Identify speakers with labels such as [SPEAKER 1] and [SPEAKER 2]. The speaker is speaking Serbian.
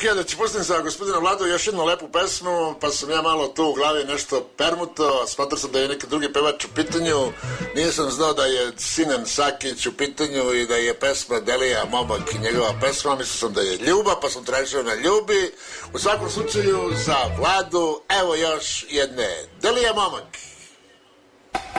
[SPEAKER 1] ja da ću pustim sa gospodinom Vladom još jednu lepu pesmu, pa sam ja malo tu u glavi nešto permuto, smatrao sam da je neki drugi pevač u pitanju, nisam znao da je Sinen Sakić u pitanju i da je pesma Delija Momak i njegova pesma, mislio sam da je Ljuba, pa sam tražio na Ljubi. U svakom slučaju za Vladu, evo još jedne Delija Momak.